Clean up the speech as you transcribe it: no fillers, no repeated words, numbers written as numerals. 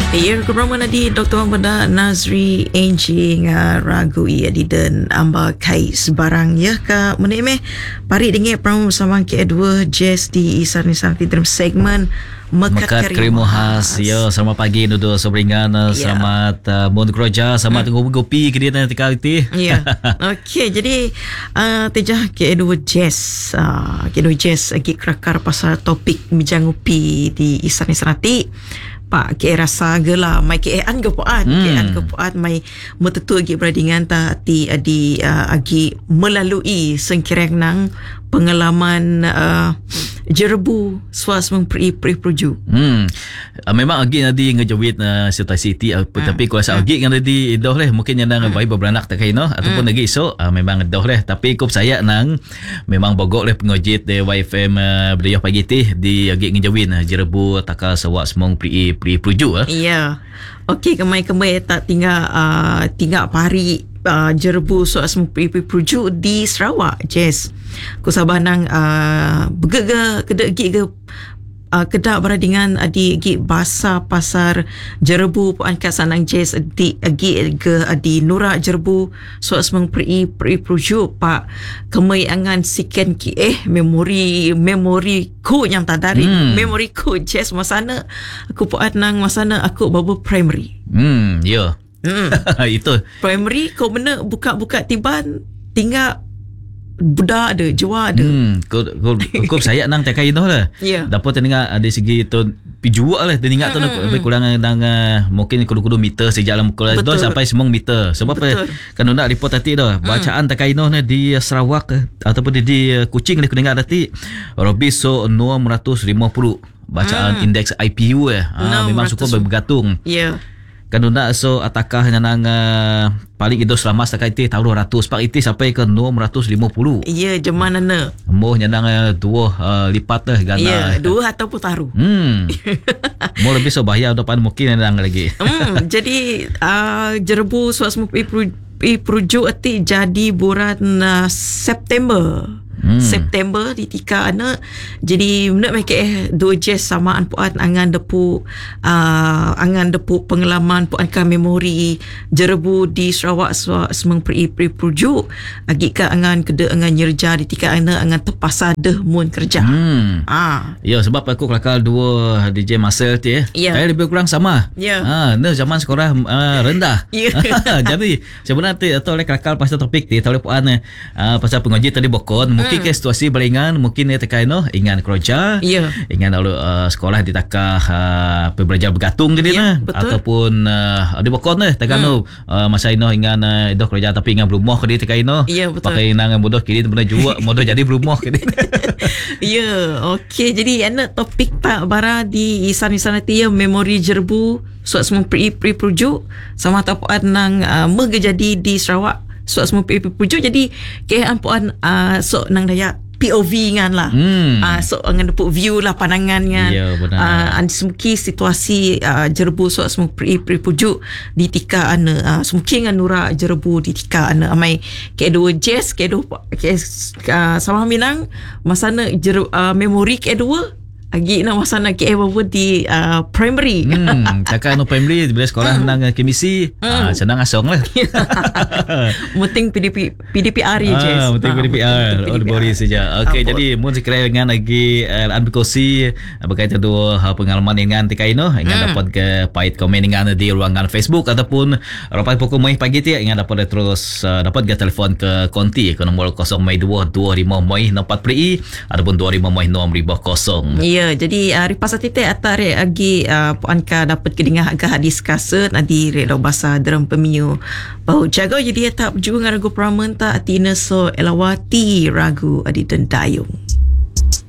Ya, keberamah nadi Dr. Benda Nazri Enjing ragu ia di dan amba kai sebarang ya ka meneme pari dengar program bersama K2 Jazz di Isan dalam segmen Mekat Kerimu Khas. Ya, selamat pagi Nudo Sobringan. Selamat Mon Kroja, selamat ngopi ke dia nanti kali ti. Ya. Okey, jadi tejah K2 Jazz. K2 Jazz lagi kerakar pasal topik bijang ngopi di Isan nanti. Pak ke rasa gela mai ke an ke puat mai metetu agi beradingan ta ti adi agi melalui sengkireng nang pengalaman jerebu suas memperi proju. Memang agi nadi ngejawit situasi ti tapi kuasa agi ngan nadi doh leh mungkin yang nang bayi beranak tak kain ataupun lagi so memang doh leh tapi kup saya nang memang bogok leh pengojit de YFM beliau pagi ti di agi ngejawin jerebu takal sawak semong pri proju. Ya. Okey, kemai tak tinggal pari jerebu soal semua proju di Sarawak Jazz. Ku sabah nang begega kedegi ke kedak beradingan di bahasa pasar jerebu puan kasanang Jazz di agi ke di Nura jerebu soal semua proju pak kemai angan siken ki memori ku yang tak dari memori ku Jazz masana aku puan nang masana aku babu primary. Ya. Itu primary kau mana buka tiban tinggal budak ada jua ada. Kau saya nang tak kain lah. Yeah. Dapat tengah ada segi tu pijua lah tengah tu lebih kurang nang mungkin kudu meter sejak dalam kelas 2 sampai semong meter. Sebab kan nak report tadi dah bacaan tak kain di Sarawak ataupun di Kuching ni ku dengar tadi Robi so 650 bacaan indeks IPU memang cukup bergantung. Ya. Kan nak so atakah nang paling itu selama setakat itu tahun 200 pak itu sampai ke 650. Ya, jemana na. Moh nang dua lipat lah gana. Ya, dua ataupun taruh. Mau lebih so bahaya depan mungkin nang lagi. Jadi jerebu suasmu proju ati jadi bulan September. September di tika ana jadi nak make dua jazz samaan puan angan depu pengalaman puan ka memori jerebu di Sarawak semang proju agi ka angan kede angan nyerja di tika ana angan tepasa deh mun kerja. Ya, sebab aku kelakar dua DJ Marcel tu saya lebih kurang sama. Ni zaman sekolah rendah. Jadi sebenarnya atau oleh kelakar pasal topik dia tahu puan pasal pengaji tadi bokon mungkin ke situasi beringan mungkin dia tekan ingan kerja ingan lalu sekolah ditakah belajar bergantung ke dia ataupun ada bokon tekan masa ino ingan dah kerja tapi ingan berumah ke dia tekan pakai inang bodoh kiri bodoh jua bodoh jadi berumah ke dia. Ya, okey, jadi anak topik tak bara di isan-isan nanti memori jerebu suat semua proju sama tapuan nang jadi di Sarawak so semua puju jadi kehan puan so nang daya POV ngan lah. So ngan dapat view lah pandangan ngan semuki situasi jerebu so semua puju di tika ana semuki ngan Nura jerebu di tika ana amai K2 Jazz sama Minang masana memori K2 agi nak masana ke di primary. Kakak no primary bila sekolah nang kimisi senang asong lah. Penting PDPR je. Penting PDPR. Bori saja. Okey, jadi mun sekira dengan lagi ambikosi berkaitan dua pengalaman dengan TKI ingat dapat ke pait komen dengan di ruangan Facebook ataupun rapat pukul mai pagi ti ingat dapat terus dapat ke telefon ke konti ke nombor 0225 4 ataupun 25 650. Ya, jadi ripasa titik atar agi puan ka dapat kedengah agak hadis kasut adi redo bahasa dalam pemiu bau jaga jadi tak juga ragu pramen tak atina so elawati ragu adi dendayung.